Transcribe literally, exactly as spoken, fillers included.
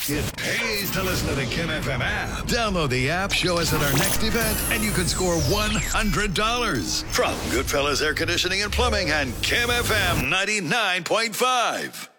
It pays to listen to the Kim F M app. Download the app, show us at our next event, and you can score one hundred dollars. From Goodfellas Air Conditioning and Plumbing and Kim F M ninety-nine point five.